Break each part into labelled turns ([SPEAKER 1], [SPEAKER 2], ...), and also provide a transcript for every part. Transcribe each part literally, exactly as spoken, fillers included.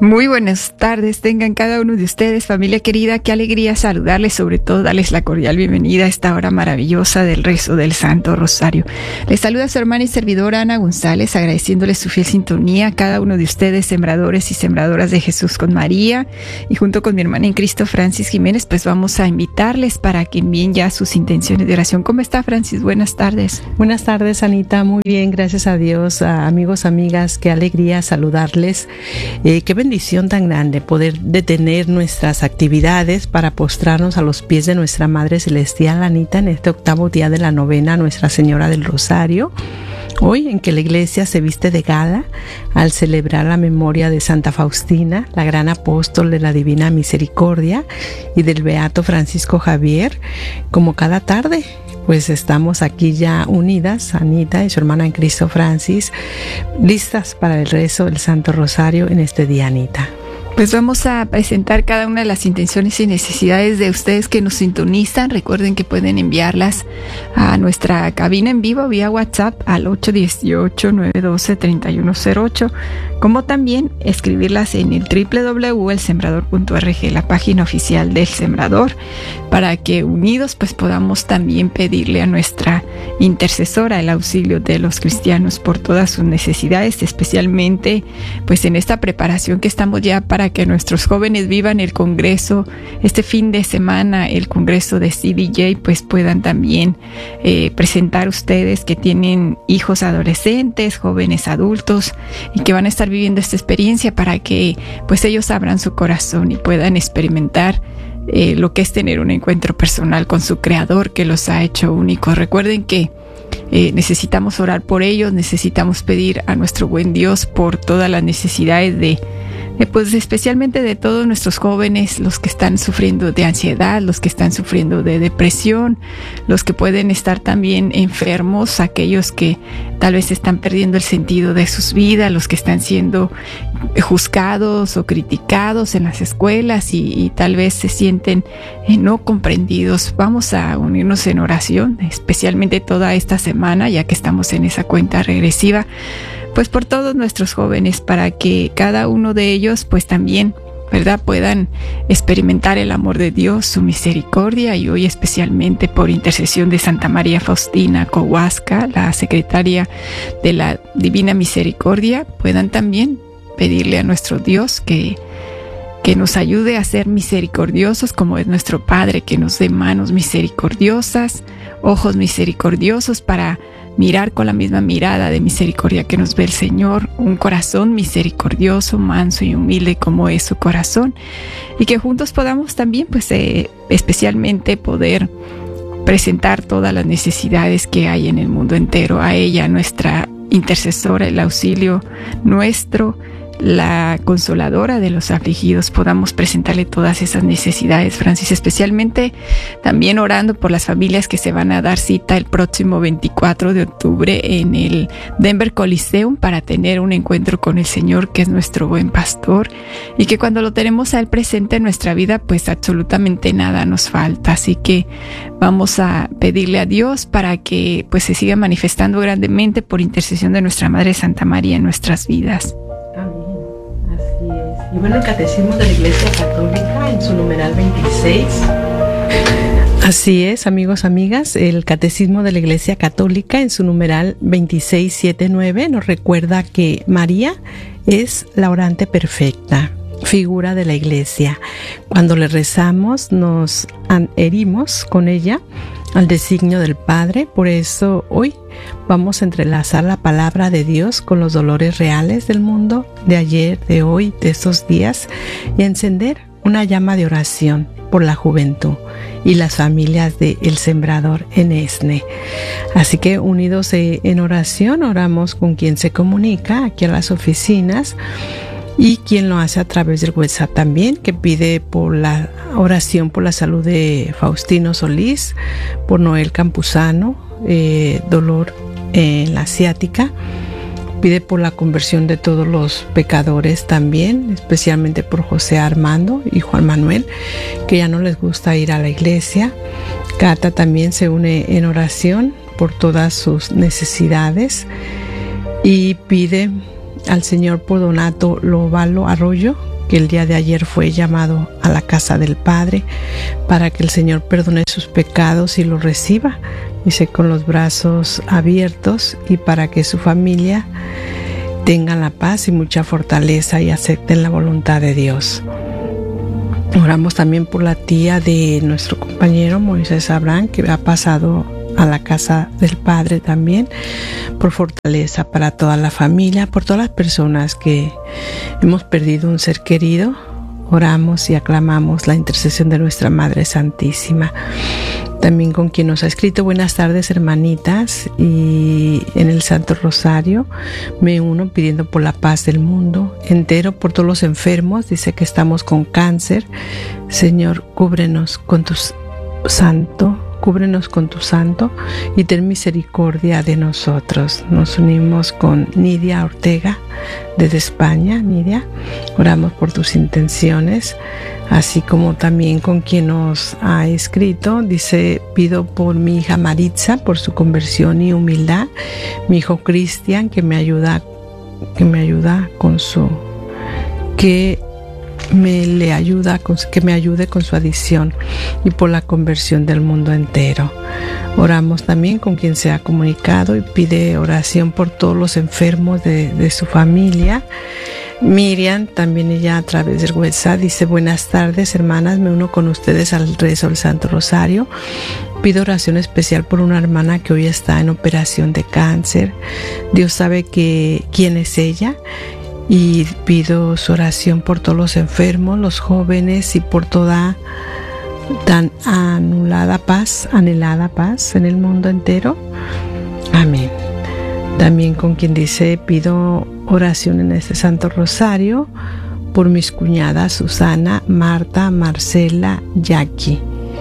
[SPEAKER 1] Muy buenas tardes, tengan cada uno de ustedes, familia querida, qué alegría saludarles, sobre todo darles la cordial bienvenida a esta hora maravillosa del rezo del Santo Rosario. Les saluda su hermana y servidora Ana González, agradeciéndoles su fiel sintonía a cada uno de ustedes, sembradores y sembradoras de Jesús con María, y junto con mi hermana en Cristo, Francis Jiménez, pues vamos a invitarles para que envíen ya sus intenciones de oración. ¿Cómo está, Francis? Buenas tardes.
[SPEAKER 2] Buenas tardes, Anita, muy bien, gracias a Dios. A amigos, amigas, qué alegría saludarles, eh, qué bendición tan grande poder detener nuestras actividades para postrarnos a los pies de nuestra Madre Celestial, Anita, en este octavo día de la novena Nuestra Señora del Rosario. Hoy, en que la iglesia se viste de gala al celebrar la memoria de Santa Faustina, la gran apóstol de la Divina Misericordia, y del Beato Francisco Javier, como cada tarde. Pues estamos aquí ya unidas, Anita y su hermana en Cristo, Francis, listas para el rezo del Santo Rosario en este día, Anita.
[SPEAKER 1] Pues vamos a presentar cada una de las intenciones y necesidades de ustedes que nos sintonizan. Recuerden que pueden enviarlas a nuestra cabina en vivo vía WhatsApp al ocho uno ocho, nueve uno dos, tres uno cero ocho, como también escribirlas en el doble u doble u doble u punto el sembrador punto org, la página oficial del Sembrador, para que unidos pues podamos también pedirle a nuestra intercesora el auxilio de los cristianos por todas sus necesidades, especialmente pues en esta preparación que estamos ya para que nuestros jóvenes vivan el congreso este fin de semana, el congreso de C D J, pues puedan también eh, presentar ustedes que tienen hijos adolescentes, jóvenes adultos y que van a estar viviendo esta experiencia, para que pues ellos abran su corazón y puedan experimentar eh, lo que es tener un encuentro personal con su Creador, que los ha hecho únicos. Recuerden que Eh, necesitamos orar por ellos, necesitamos pedir a nuestro buen Dios por todas las necesidades de, de, pues especialmente de todos nuestros jóvenes, los que están sufriendo de ansiedad, los que están sufriendo de depresión, los que pueden estar también enfermos, aquellos que tal vez están perdiendo el sentido de sus vidas, los que están siendo juzgados o criticados en las escuelas y, y tal vez se sienten eh, no comprendidos. Vamos a unirnos en oración, especialmente toda esta semana, ya que estamos en esa cuenta regresiva, pues por todos nuestros jóvenes, para que cada uno de ellos pues también, ¿verdad?, puedan experimentar el amor de Dios, su misericordia, y hoy especialmente por intercesión de Santa María Faustina Kowalska, la secretaria de la Divina Misericordia, puedan también pedirle a nuestro Dios que, que nos ayude a ser misericordiosos como es nuestro Padre, que nos dé manos misericordiosas, ojos misericordiosos para mirar con la misma mirada de misericordia que nos ve el Señor, un corazón misericordioso, manso y humilde como es su corazón, y que juntos podamos también pues eh, especialmente poder presentar todas las necesidades que hay en el mundo entero a ella, nuestra intercesora, el auxilio nuestro, la consoladora de los afligidos. Podamos presentarle todas esas necesidades, Francis, especialmente también orando por las familias que se van a dar cita el próximo veinticuatro de octubre en el Denver Coliseum para tener un encuentro con el Señor, que es nuestro buen pastor, y que cuando lo tenemos a Él presente en nuestra vida, pues absolutamente nada nos falta. Así que vamos a pedirle a Dios para que pues se siga manifestando grandemente por intercesión de nuestra Madre Santa María en nuestras vidas.
[SPEAKER 2] Y bueno, el Catecismo de la Iglesia Católica en su numeral veintiséis. Así es, amigos, amigas, el Catecismo de la Iglesia Católica en su numeral veintiséis setenta y nueve nos recuerda que María es la orante perfecta, figura de la Iglesia. Cuando le rezamos nos adherimos con ella al designio del Padre. Por eso hoy vamos a entrelazar la palabra de Dios con los dolores reales del mundo, de ayer, de hoy, de estos días, y encender una llama de oración por la juventud y las familias de El Sembrador en ESNE. Así que unidos en oración, oramos con quien se comunica aquí a las oficinas, y quien lo hace a través del WhatsApp también, que pide por la oración por la salud de Faustino Solís, por Noel Campuzano, eh, dolor en la ciática, pide por la conversión de todos los pecadores también, especialmente por José Armando y Juan Manuel, que ya no les gusta ir a la iglesia. Cata también se une en oración por todas sus necesidades y pide al Señor por Donato Lovalo Arroyo, que el día de ayer fue llamado a la casa del Padre para que el Señor perdone sus pecados y los reciba, dice, con los brazos abiertos, y para que su familia tenga la paz y mucha fortaleza y acepten la voluntad de Dios. Oramos también por la tía de nuestro compañero Moisés Abraham, que ha pasado a la casa del Padre también, por fortaleza para toda la familia, por todas las personas que hemos perdido un ser querido. Oramos y aclamamos la intercesión de nuestra Madre Santísima. También con quien nos ha escrito: buenas tardes, hermanitas, y en el Santo Rosario me uno pidiendo por la paz del mundo entero, por todos los enfermos. Dice que estamos con cáncer. Señor, cúbrenos con tu santo, cúbrenos con tu santo y ten misericordia de nosotros. Nos unimos con Nidia Ortega desde España. Nidia, oramos por tus intenciones, así como también con quien nos ha escrito. Dice: pido por mi hija Maritza, por su conversión y humildad, mi hijo Cristian, que me ayuda, que me ayuda con su, que me le ayuda con, que me ayude con su adicción, y por la conversión del mundo entero. Oramos también con quien se ha comunicado y pide oración por todos los enfermos de, de su familia. Miriam, también ella a través del WhatsApp, dice: buenas tardes, hermanas, me uno con ustedes al rezo del Santo Rosario. Pido oración especial por una hermana que hoy está en operación de cáncer. Dios sabe que quién es ella, y pido su oración por todos los enfermos, los jóvenes, y por toda tan anulada paz, anhelada paz en el mundo entero. Amén. También con quien dice: pido oración en este Santo Rosario por mis cuñadas Susana, Marta, Marcela, Jackie.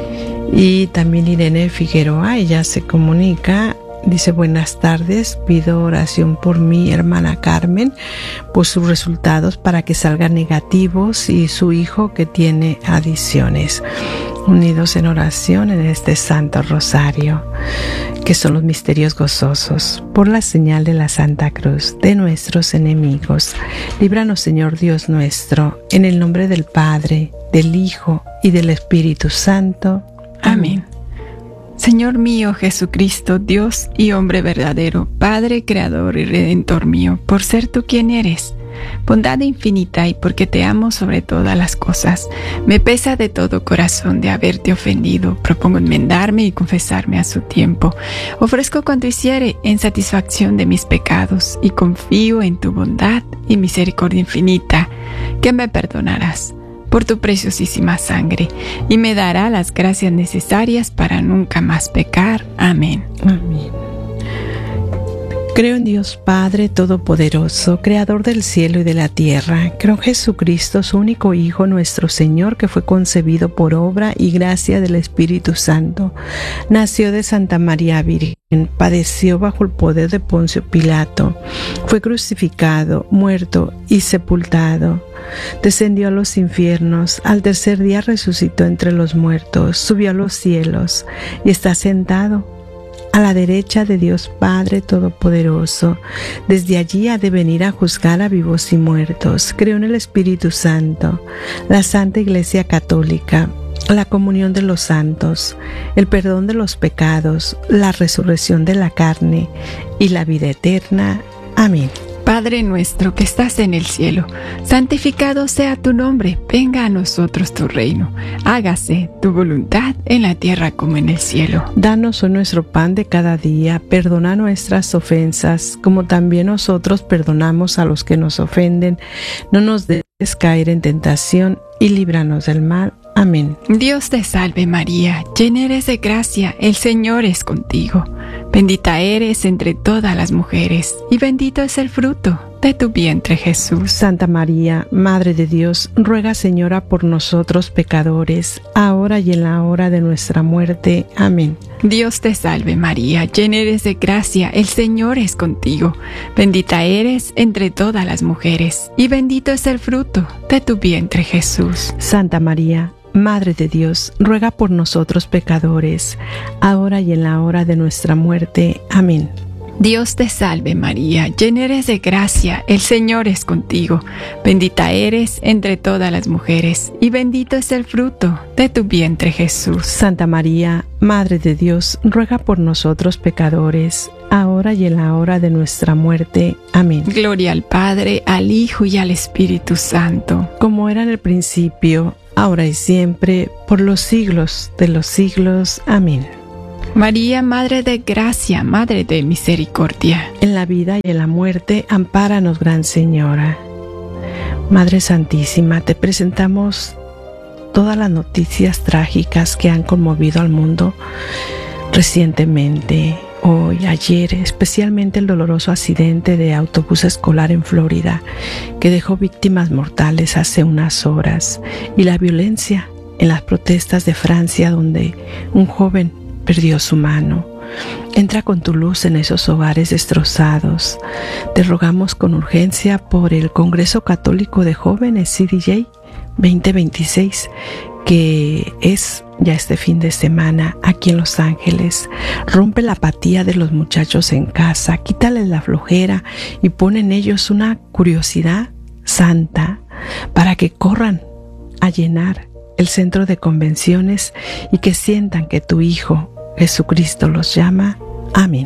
[SPEAKER 2] Y también Irene Figueroa, ella se comunica, dice: buenas tardes, pido oración por mi hermana Carmen, por sus resultados para que salgan negativos, y su hijo que tiene adicciones. Unidos en oración en este Santo Rosario, que son los misterios gozosos. Por la señal de la Santa Cruz de nuestros enemigos, líbranos, Señor Dios nuestro, en el nombre del Padre, del Hijo y del Espíritu Santo. Amén.
[SPEAKER 1] Señor mío Jesucristo, Dios y hombre verdadero, Padre, Creador y Redentor mío, por ser tú quien eres, bondad infinita, y porque te amo sobre todas las cosas, me pesa de todo corazón de haberte ofendido. Propongo enmendarme y confesarme a su tiempo. Ofrezco cuanto hiciere en satisfacción de mis pecados, y confío en tu bondad y misericordia infinita, que me perdonarás por tu preciosísima sangre, y me dará las gracias necesarias para nunca más pecar. Amén.
[SPEAKER 2] Amén. Creo en Dios Padre Todopoderoso, Creador del cielo y de la tierra. Creo en Jesucristo, su único Hijo, nuestro Señor, que fue concebido por obra y gracia del Espíritu Santo. Nació de Santa María Virgen, padeció bajo el poder de Poncio Pilato, fue crucificado, muerto y sepultado. Descendió a los infiernos, al tercer día resucitó entre los muertos, subió a los cielos y está sentado a la derecha de Dios Padre Todopoderoso. Desde allí ha de venir a juzgar a vivos y muertos. Creo en el Espíritu Santo, la Santa Iglesia Católica, la comunión de los santos, el perdón de los pecados, la resurrección de la carne y la vida eterna. Amén.
[SPEAKER 1] Padre nuestro que estás en el cielo, santificado sea tu nombre, venga a nosotros tu reino, hágase tu voluntad en la tierra como en el cielo.
[SPEAKER 2] Danos hoy nuestro pan de cada día, perdona nuestras ofensas, como también nosotros perdonamos a los que nos ofenden. No nos dejes caer en tentación y líbranos del mal. Amén.
[SPEAKER 1] Dios te salve María, llena eres de gracia, el Señor es contigo. Bendita eres entre todas las mujeres, y bendito es el fruto de tu vientre Jesús.
[SPEAKER 2] Santa María, Madre de Dios, ruega, Señora, por nosotros pecadores, ahora y en la hora de nuestra muerte. Amén.
[SPEAKER 1] Dios te salve María, llena eres de gracia, el Señor es contigo. Bendita eres entre todas las mujeres, y bendito es el fruto de tu vientre Jesús.
[SPEAKER 2] Santa María, Madre de Dios, ruega por nosotros pecadores, ahora y en la hora de nuestra muerte. Amén.
[SPEAKER 1] Dios te salve María, llena eres de gracia, el Señor es contigo. Bendita eres entre todas las mujeres, y bendito es el fruto de tu vientre Jesús.
[SPEAKER 2] Santa María, Madre de Dios, ruega por nosotros pecadores, ahora y en la hora de nuestra muerte. Amén.
[SPEAKER 1] Gloria al Padre, al Hijo y al Espíritu Santo.
[SPEAKER 2] Como era en el principio, ahora y siempre, por los siglos de los siglos. Amén.
[SPEAKER 1] María, Madre de Gracia, Madre de Misericordia.
[SPEAKER 2] En la vida y en la muerte, ampáranos, Gran Señora. Madre Santísima, te presentamos todas las noticias trágicas que han conmovido al mundo recientemente, hoy, ayer, especialmente el doloroso accidente de autobús escolar en Florida, que dejó víctimas mortales hace unas horas, y la violencia en las protestas de Francia, donde un joven perdió su mano. Entra con tu luz en esos hogares destrozados. Te rogamos con urgencia por el Congreso Católico de Jóvenes C D J veinte veintiséis, que es ya este fin de semana aquí en Los Ángeles. Rompe la apatía de los muchachos en casa, quítales la flojera y pon en ellos una curiosidad santa para que corran a llenar el centro de convenciones y que sientan que tu Hijo Jesucristo los llama. Amén.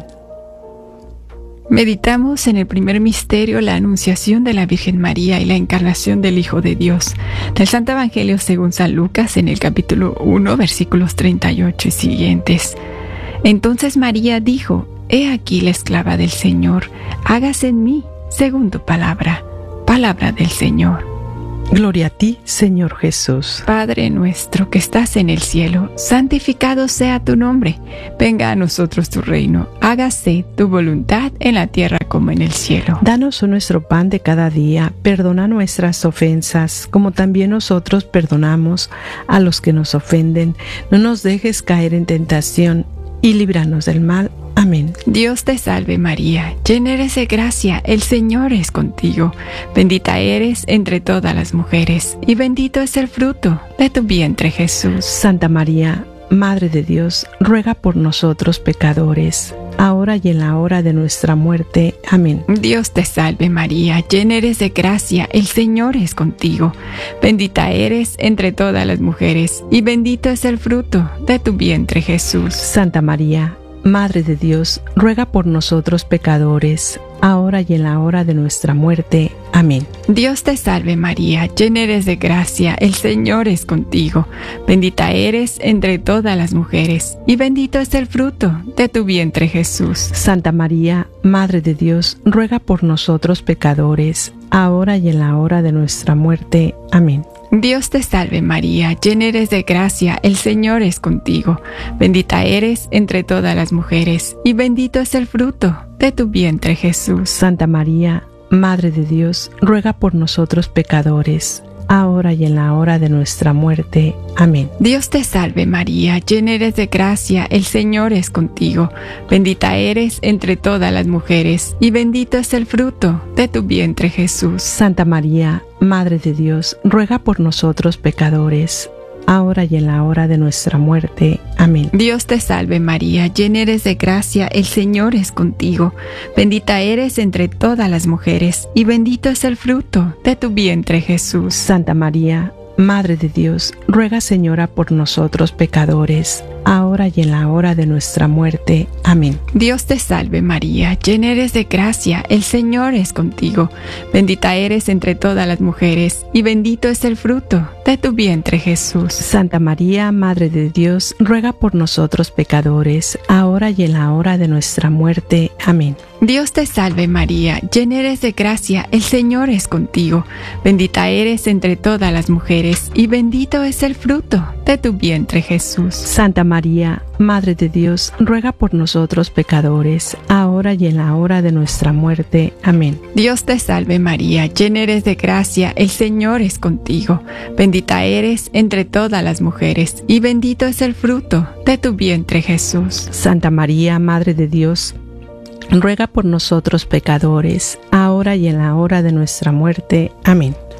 [SPEAKER 1] Meditamos en el primer misterio, la anunciación de la Virgen María y la encarnación del Hijo de Dios, del Santo Evangelio según San Lucas, en el capítulo uno, versículos treinta y ocho y siguientes. Entonces María dijo: He aquí la esclava del Señor, hágase en mí según tu palabra. Palabra del Señor.
[SPEAKER 2] Gloria a ti, Señor Jesús.
[SPEAKER 1] Padre nuestro que estás en el cielo, santificado sea tu nombre. Venga a nosotros tu reino. Hágase tu voluntad en la tierra como en el cielo.
[SPEAKER 2] Danos hoy nuestro pan de cada día. Perdona nuestras ofensas, como también nosotros perdonamos a los que nos ofenden. No nos dejes caer en tentación y líbranos del mal. Amén.
[SPEAKER 1] Dios te salve María, llena eres de gracia, el Señor es contigo. Bendita eres entre todas las mujeres, y bendito es el fruto de tu vientre Jesús.
[SPEAKER 2] Santa María, Madre de Dios, ruega por nosotros pecadores, ahora y en la hora de nuestra muerte. Amén.
[SPEAKER 1] Dios te salve María, llena eres de gracia, el Señor es contigo. Bendita eres entre todas las mujeres, y bendito es el fruto de tu vientre Jesús.
[SPEAKER 2] Santa María, Madre de Dios, ruega por nosotros pecadores, ahora y en la hora de nuestra muerte. Amén.
[SPEAKER 1] Dios te salve María, llena eres de gracia, el Señor es contigo. Bendita eres entre todas las mujeres, y bendito es el fruto de tu vientre Jesús.
[SPEAKER 2] Santa María, Madre de Dios, ruega por nosotros pecadores, ahora y en la hora de nuestra muerte. Amén.
[SPEAKER 1] Dios te salve María, llena eres de gracia, el Señor es contigo. Bendita eres entre todas las mujeres, y bendito es el fruto de tu vientre Jesús.
[SPEAKER 2] Santa María, Madre de Dios, ruega por nosotros pecadores, ahora y en la hora de nuestra muerte. Amén.
[SPEAKER 1] Dios te salve María, llena eres de gracia, el Señor es contigo. Bendita eres entre todas las mujeres, y bendito es el fruto de tu vientre Jesús.
[SPEAKER 2] Santa María, Madre de Dios, ruega por nosotros pecadores, ahora y en la hora de nuestra muerte. Amén.
[SPEAKER 1] Dios te salve María, llena eres de gracia, el Señor es contigo. Bendita eres entre todas las mujeres, y bendito es el fruto de tu vientre Jesús.
[SPEAKER 2] Santa María, Madre de Dios, ruega, Señora, por nosotros pecadores, ahora y en la hora de nuestra muerte. Amén.
[SPEAKER 1] Dios te salve María, llena eres de gracia, el Señor es contigo. Bendita eres entre todas las mujeres, y bendito es el fruto de tu vientre Jesús.
[SPEAKER 2] Santa María, Madre de Dios, ruega por nosotros pecadores, ahora y en la hora de nuestra muerte. Amén.
[SPEAKER 1] Dios te salve María, llena eres de gracia, el Señor es contigo. Bendita eres entre todas las mujeres, y bendito es el fruto de tu vientre Jesús.
[SPEAKER 2] Santa María, Madre de Dios, ruega por nosotros pecadores, ahora y en la hora de nuestra muerte. Amén.
[SPEAKER 1] Dios te salve María, llena eres de gracia, el Señor es contigo. Bendita eres entre todas las mujeres, y bendito es el fruto de tu vientre Jesús.
[SPEAKER 2] Santa María, Madre de Dios, ruega por nosotros pecadores, ahora y en la hora de nuestra muerte. Amén.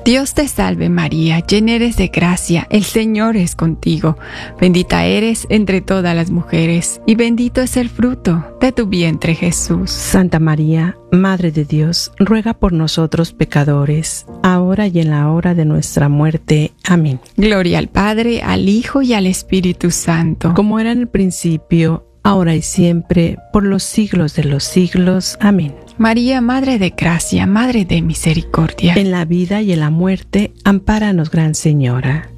[SPEAKER 1] Dios te salve María, llena eres de gracia, el Señor es contigo. Bendita eres entre todas las mujeres, y bendito es el fruto de tu vientre Jesús.
[SPEAKER 2] Santa María, Madre de Dios, ruega por nosotros pecadores, ahora y en la hora de nuestra muerte. Amén.
[SPEAKER 1] Gloria al Padre, al Hijo y al Espíritu Santo.
[SPEAKER 2] Como era en el principio, ahora y siempre, por los siglos de los siglos. Amén.
[SPEAKER 1] María, Madre de Gracia, Madre de Misericordia.
[SPEAKER 2] En la vida y en la muerte, ampáranos, Gran Señora.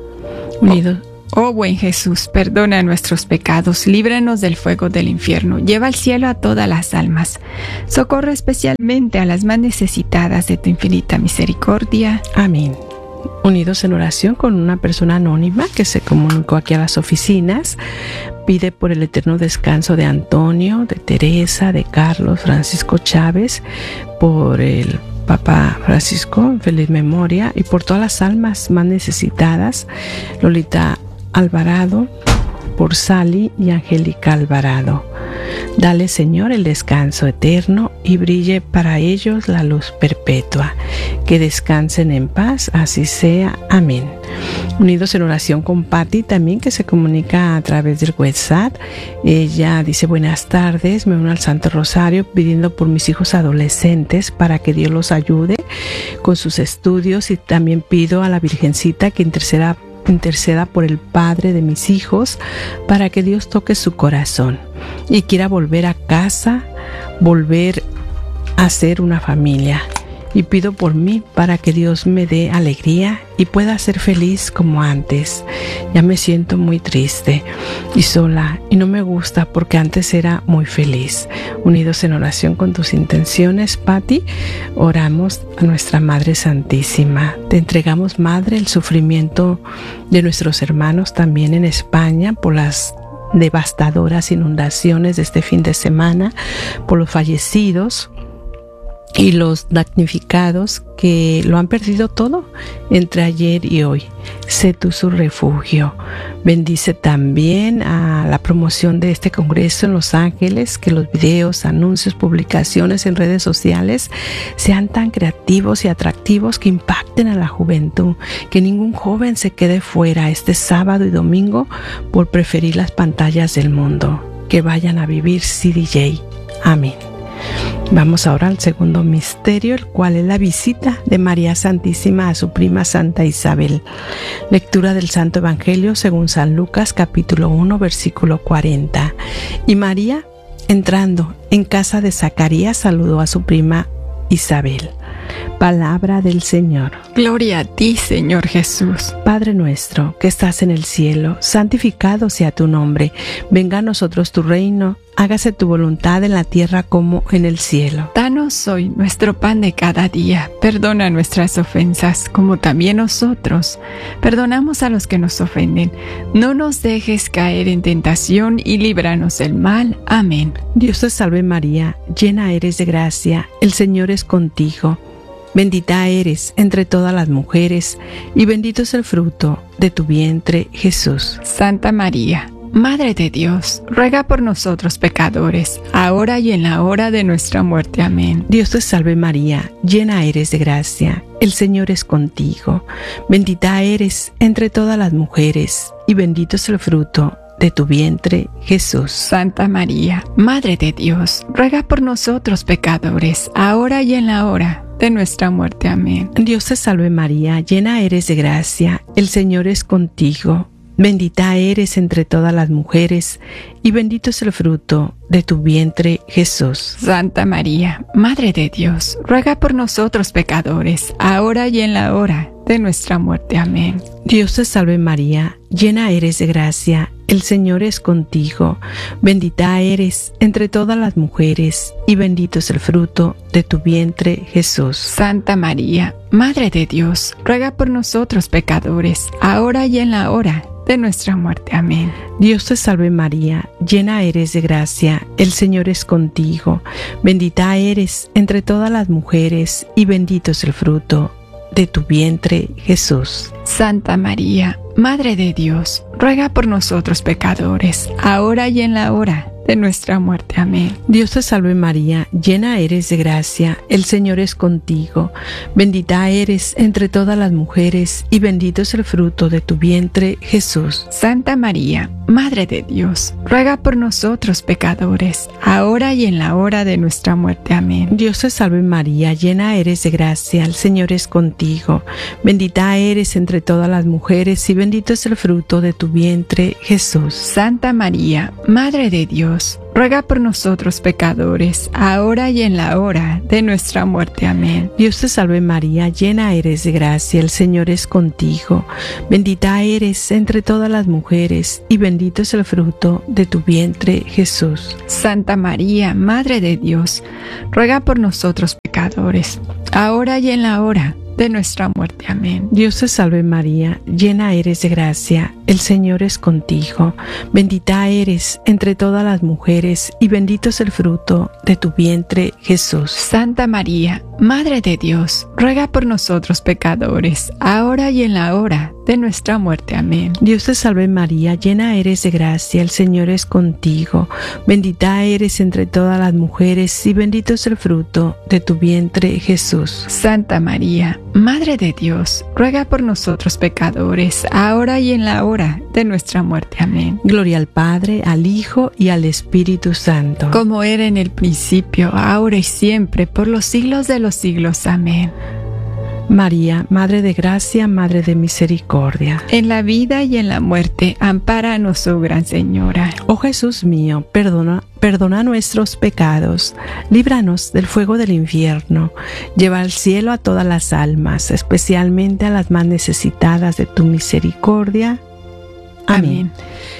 [SPEAKER 2] Unidos.
[SPEAKER 1] Oh, oh buen Jesús, perdona nuestros pecados, líbranos del fuego del infierno, lleva al cielo a todas las almas, socorre especialmente a las más necesitadas de tu infinita misericordia.
[SPEAKER 2] Amén. Unidos en oración con una persona anónima que se comunicó aquí a las oficinas, pide por el eterno descanso de Antonio, de Teresa, de Carlos, Francisco Chávez, por el Papa Francisco, en feliz memoria, y por todas las almas más necesitadas, Lolita Alvarado, por Sally y Angélica Alvarado. Dale, Señor, el descanso eterno y brille para ellos la luz perpetua. Que descansen en paz, así sea. Amén. Unidos en oración con Patti, también que se comunica a través del WhatsApp. Ella dice: buenas tardes, me uno al Santo Rosario pidiendo por mis hijos adolescentes para que Dios los ayude con sus estudios, y también pido a la Virgencita que interceda interceda por el padre de mis hijos para que Dios toque su corazón y quiera volver a casa, volver a ser una familia. Y pido por mí para que Dios me dé alegría y pueda ser feliz como antes. Ya me siento muy triste y sola y no me gusta porque antes era muy feliz. Unidos en oración con tus intenciones, Patti, oramos a nuestra Madre Santísima. Te entregamos, Madre, el sufrimiento de nuestros hermanos también en España por las devastadoras inundaciones de este fin de semana, por los fallecidos y los damnificados que lo han perdido todo entre ayer y hoy. Sé tú su refugio. Bendice también a la promoción de este congreso en Los Ángeles, que los videos, anuncios, publicaciones en redes sociales sean tan creativos y atractivos que impacten a la juventud, que ningún joven se quede fuera este sábado y domingo por preferir las pantallas del mundo, que vayan a vivir C D J. Amén. Vamos ahora al segundo misterio, el cual es la visita de María Santísima a su prima Santa Isabel. Lectura del Santo Evangelio según San Lucas, capítulo uno, versículo cuarenta. Y María, entrando en casa de Zacarías, saludó a su prima Isabel. Palabra del Señor.
[SPEAKER 1] Gloria a ti, Señor Jesús.
[SPEAKER 2] Padre nuestro, que estás en el cielo, santificado sea tu nombre. Venga a nosotros tu reino. Hágase tu voluntad en la tierra como en el cielo.
[SPEAKER 1] Danos hoy nuestro pan de cada día. Perdona nuestras ofensas, como también nosotros perdonamos a los que nos ofenden. No nos dejes caer en tentación y líbranos del mal. Amén.
[SPEAKER 2] Dios te salve María, llena eres de gracia, el Señor es contigo. Bendita eres entre todas las mujeres, y bendito es el fruto de tu vientre, Jesús.
[SPEAKER 1] Santa María, Madre de Dios, ruega por nosotros pecadores, ahora y en la hora de nuestra muerte. Amén.
[SPEAKER 2] Dios te salve María, llena eres de gracia, el Señor es contigo. Bendita eres entre todas las mujeres, y bendito es el fruto de tu vientre, Jesús.
[SPEAKER 1] Santa María, Madre de Dios, ruega por nosotros pecadores, ahora y en la hora de nuestra muerte. Amén.
[SPEAKER 2] Dios te salve María, llena eres de gracia, el Señor es contigo. Bendita eres entre todas las mujeres, y bendito es el fruto de tu vientre, Jesús.
[SPEAKER 1] Santa María, Madre de Dios, ruega por nosotros pecadores, ahora y en la hora de nuestra muerte. Amén.
[SPEAKER 2] Dios te salve María, llena eres de gracia, el Señor es contigo. Bendita eres entre todas las mujeres, y bendito es el fruto de tu vientre, Jesús.
[SPEAKER 1] Santa María, Madre de Dios, ruega por nosotros pecadores, ahora y en la hora de nuestra muerte. Amén.
[SPEAKER 2] Dios te salve María, llena eres de gracia, el Señor es contigo. Bendita eres entre todas las mujeres, y bendito es el fruto de tu vientre, Jesús.
[SPEAKER 1] Santa María, Madre de Dios, ruega por nosotros pecadores, ahora y en la hora de nuestra muerte. Amén.
[SPEAKER 2] Dios te salve María, llena eres de gracia, el Señor es contigo. Bendita eres entre todas las mujeres y bendito es el fruto de tu vientre, Jesús.
[SPEAKER 1] Santa María, Madre de Dios, ruega por nosotros pecadores, ahora y en la hora de nuestra muerte. Amén.
[SPEAKER 2] Dios te salve María, llena eres de gracia, el Señor es contigo. Bendita eres entre todas las mujeres y bendito es el fruto de tu vientre, Jesús.
[SPEAKER 1] Santa María, Madre de Dios, ruega por nosotros pecadores, ahora y en la hora de nuestra muerte. Amén.
[SPEAKER 2] Dios te salve María, llena eres de gracia, el Señor es contigo. Bendita eres entre todas las mujeres y bendito es el fruto de tu vientre, Jesús.
[SPEAKER 1] Santa María, Madre de Dios, ruega por nosotros pecadores, ahora y en la hora de nuestra muerte. Amén.
[SPEAKER 2] Dios te salve María, llena eres de gracia, el Señor es contigo. Bendita eres entre todas las mujeres y bendito es el fruto de tu vientre, Jesús.
[SPEAKER 1] Santa María, Madre de Dios, ruega por nosotros pecadores, ahora y en la hora de nuestra muerte. Amén.
[SPEAKER 2] Dios te salve María, llena eres de gracia, el Señor es contigo. Bendita eres entre todas las mujeres y bendito es el fruto de tu vientre, Jesús.
[SPEAKER 1] Santa María, Madre de Dios, ruega por nosotros pecadores, ahora y en la hora de nuestra muerte. Amén.
[SPEAKER 2] Gloria al Padre, al Hijo y al Espíritu Santo.
[SPEAKER 1] Como era en el principio, ahora y siempre, por los siglos de los siglos. Amén.
[SPEAKER 2] María, Madre de Gracia, Madre de Misericordia.
[SPEAKER 1] En la vida y en la muerte, ampáranos, oh Gran Señora.
[SPEAKER 2] Oh Jesús mío, perdona, perdona nuestros pecados, líbranos del fuego del infierno, lleva al cielo a todas las almas, especialmente a las más necesitadas de tu misericordia. Amén. Amén.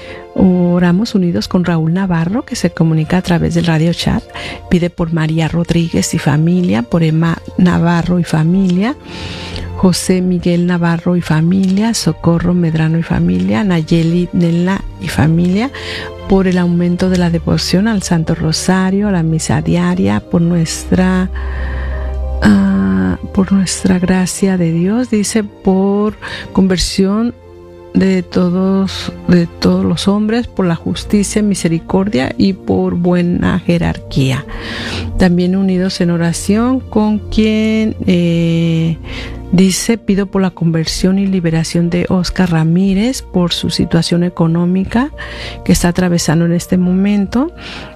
[SPEAKER 2] Oramos unidos con Raúl Navarro, que se comunica a través del radio chat. Pide por María Rodríguez y familia, por Emma Navarro y familia, José Miguel Navarro y familia, Socorro Medrano y familia, Nayeli Nela y familia, por el aumento de la devoción al Santo Rosario, a la misa diaria, por nuestra uh, por nuestra gracia de Dios, dice, por conversión de todos, de todos los hombres, por la justicia, misericordia y por buena jerarquía. También unidos en oración con quien eh, dice, pido por la conversión y liberación de Oscar Ramírez, por su situación económica que está atravesando en este momento.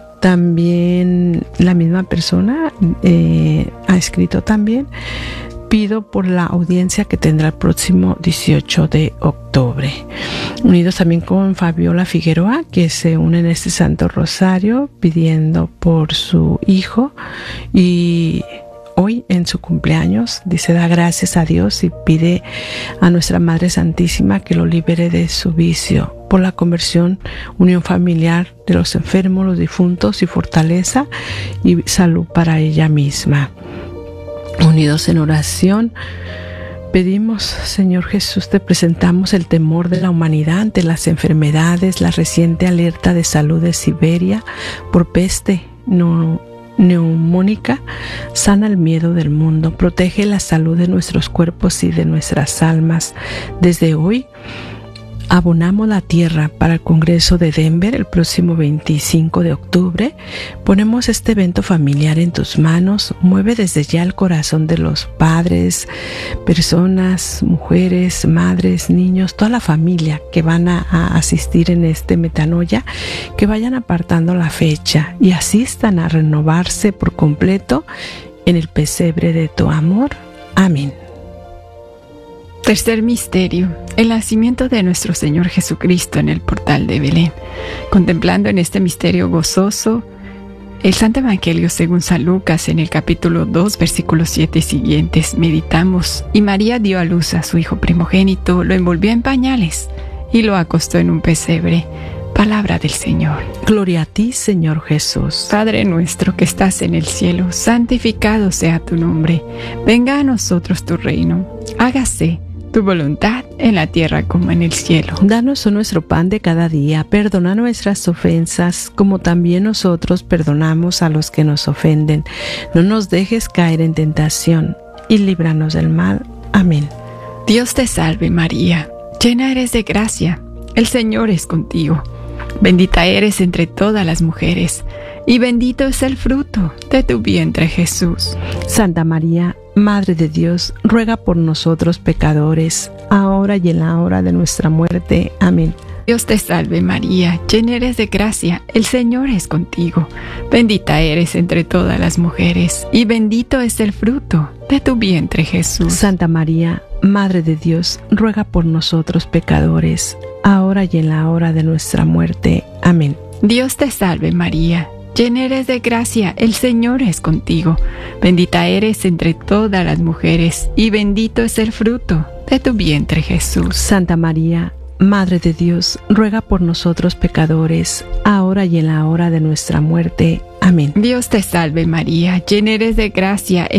[SPEAKER 2] También la misma persona eh, ha escrito también, pido por la audiencia que tendrá el próximo dieciocho de octubre. Unidos también con Fabiola Figueroa, que se une en este Santo Rosario pidiendo por su hijo, y hoy en su cumpleaños dice, da gracias a Dios y pide a nuestra Madre Santísima que lo libere de su vicio, por la conversión, unión familiar de los enfermos, los difuntos y fortaleza y salud para ella misma. Unidos en oración, pedimos, Señor Jesús, te presentamos el temor de la humanidad ante las enfermedades, la reciente alerta de salud de Siberia por peste no, neumónica. Sana el miedo del mundo, protege la salud de nuestros cuerpos y de nuestras almas. Desde hoy abonamos la tierra para el Congreso de Denver el próximo veinticinco de octubre. Ponemos este evento familiar en tus manos. Mueve desde ya el corazón de los padres, personas, mujeres, madres, niños, toda la familia que van a, a asistir en este metanoia, que vayan apartando la fecha y asistan a renovarse por completo en el pesebre de tu amor. Amén.
[SPEAKER 1] Tercer misterio, el nacimiento de nuestro Señor Jesucristo en el portal de Belén. Contemplando en este misterio gozoso el Santo Evangelio según San Lucas en el capítulo dos, versículos siete y siguientes, meditamos: y María dio a luz a su hijo primogénito, lo envolvió en pañales y lo acostó en un pesebre. Palabra del Señor.
[SPEAKER 2] Gloria a ti, Señor Jesús.
[SPEAKER 1] Padre nuestro que estás en el cielo, santificado sea tu nombre. Venga a nosotros tu reino. Hágase tu voluntad en la tierra como en el cielo.
[SPEAKER 2] Danos nuestro pan de cada día. Perdona nuestras ofensas, como también nosotros perdonamos a los que nos ofenden. No nos dejes caer en tentación y líbranos del mal. Amén.
[SPEAKER 1] Dios te salve María, llena eres de gracia. El Señor es contigo. Bendita eres entre todas las mujeres, y bendito es el fruto de tu vientre, Jesús.
[SPEAKER 2] Santa María, Madre de Dios, ruega por nosotros pecadores, ahora y en la hora de nuestra muerte. Amén.
[SPEAKER 1] Dios te salve María, llena eres de gracia, el Señor es contigo. Bendita eres entre todas las mujeres, y bendito es el fruto de tu vientre, Jesús.
[SPEAKER 2] Santa María, Madre de Dios, ruega por nosotros pecadores, ahora y en la hora de nuestra muerte. Amén.
[SPEAKER 1] Dios te salve María, llena eres de gracia, el Señor es contigo. Bendita eres entre todas las mujeres, y bendito es el fruto de tu vientre, Jesús.
[SPEAKER 2] Santa María, Madre de Dios, ruega por nosotros pecadores, ahora y en la hora de nuestra muerte. Amén.
[SPEAKER 1] Dios te salve María, llena eres de gracia,